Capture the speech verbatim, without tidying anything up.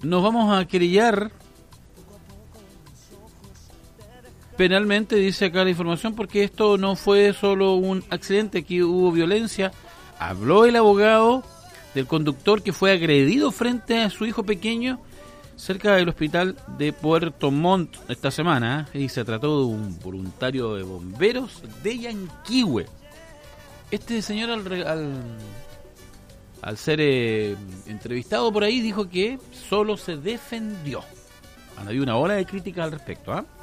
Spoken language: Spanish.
nos vamos a querellar penalmente, dice acá la información, porque esto no fue solo un accidente, aquí hubo violencia. Habló el abogado del conductor que fue agredido frente a su hijo pequeño cerca del hospital de Puerto Montt esta semana, ¿eh? Y se trató de un voluntario de bomberos de Yanquihue. Este señor al, al, al ser eh, entrevistado por ahí dijo que solo se defendió. Había una ola de crítica al respecto, ¿ah? ¿eh?